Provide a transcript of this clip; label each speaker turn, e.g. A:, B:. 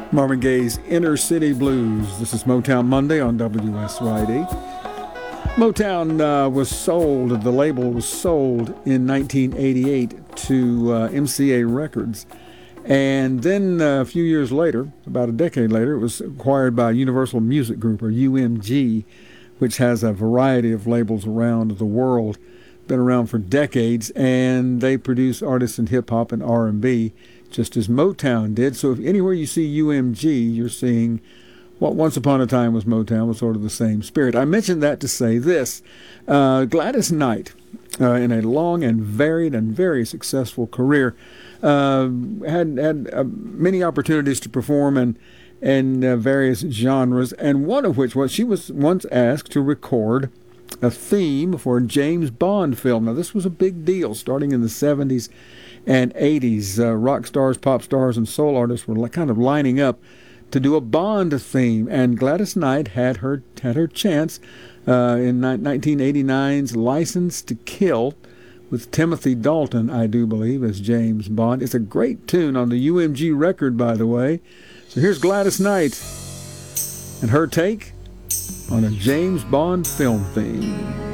A: Marvin Gaye's Inner City Blues. This is Motown Monday on WSYD. Motown was sold, the label was sold in 1988 to MCA Records. And then a few years later, about a decade later, it was acquired by Universal Music Group, or UMG, which has a variety of labels around the world. Been around for decades, and they produce artists in hip-hop and R&B, just as Motown did. So if anywhere you see UMG, you're seeing what once upon a time was Motown, was sort of the same spirit. I mentioned that to say this. Gladys Knight, in a long and varied and very successful career, had many opportunities to perform in various genres, and one of which was she was once asked to record a theme for a James Bond film. Now, this was a big deal starting in the 70s and 80s. Rock stars, pop stars, and soul artists were kind of lining up to do a Bond theme, and Gladys Knight had her chance in 1989's License to Kill with Timothy Dalton, I do believe, as James Bond. It's a great tune on the UMG record, by the way. So here's Gladys Knight and her take on a James Bond film theme.